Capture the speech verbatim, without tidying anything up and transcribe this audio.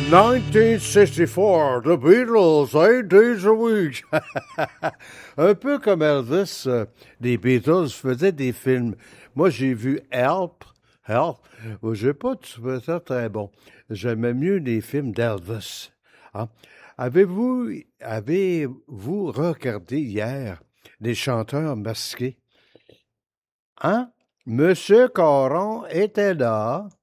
nineteen sixty-four, The Beatles, eight days a week. Un peu comme Elvis, euh, les Beatles faisaient des films. Moi, j'ai vu Help. Help. Oh, j'ai pas trouvé ça très bon. J'aimais mieux les films d'Elvis. Hein? Avez-vous, avez-vous regardé hier les chanteurs masqués? Hein? Monsieur Caron était là.